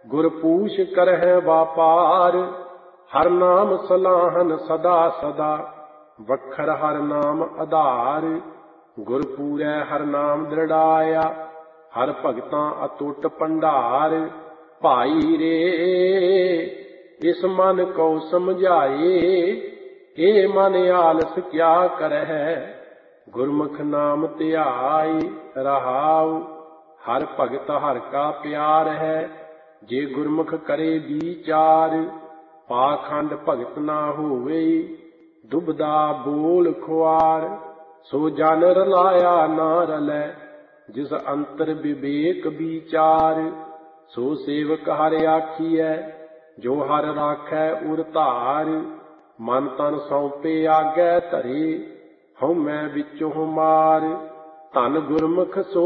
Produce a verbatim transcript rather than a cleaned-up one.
ਗੁਰਪੂਛ ਕਰਹਿ ਵਾਪਾਰ। ਹਰ ਨਾਮ ਸਲਾਹਨ ਸਦਾ ਸਦਾ, ਵਖਰ ਹਰ ਨਾਮ ਆਧਾਰ। ਗੁਰਪੂਰੈ ਹਰ ਨਾਮ ਦ੍ਰਿੜਾਇਆ, ਹਰ ਭਗਤਾਂ ਅਤੁੱਟ ਭੰਡਾਰ। ਭਾਈ ਰੇ ਇਸ ਮਨ ਕਉ ਸਮਝਾਏ, ਇਹ ਮਨ ਆਲਸ ਕਿਆ ਕਰਹਿ। ਗੁਰਮੁਖ ਨਾਮ ਧਿਆਈ ਰਹਾਉ, ਹਰ ਭਗਤ ਹਰ ਕਾ ਪਿਆਰ ਹੈ। ਜੇ ਗੁਰਮੁਖ ਕਰੇ ਵਿਚਾਰ, ਪਾਖੰਡ ਭਗਤ ਨਾ ਹੋਵੇ। ਦੁਬਦਾ ਬੋਲ ਖੁਆਰ, ਸੋ ਜਨ ਰਲਾਇਆ ਨਾ ਰਲੈ। ਜਿਸ ਅੰਤਰ ਵਿਵੇਕ ਵਿਚਾਰ, ਸੋ ਸੇਵਕ ਹਰਿ ਆਖੀਐ। ਜੋ ਹਰਿ ਰਾਖੈ ਉਰ ਧਾਰ, ਮਨ ਤਨ ਸੌਂਪੇ ਆਗੈ ਧਰੇ। ਹਉਮੈ ਵਿੱਚੋਂ ਮਾਰ, ਧਨ ਗੁਰਮੁਖ ਸੋ